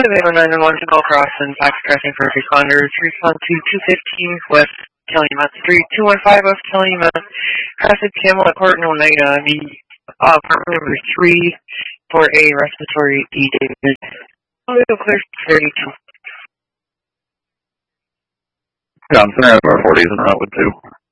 809 and 1 to go across and fax crossing for responders. Respond to 215 West Calumet Street, 215 West Calumet. Crossing Camel at Court and Oneida. The apartment number 3 for a respiratory David. Clear 32. Johnson, I have our 40s and Route 2.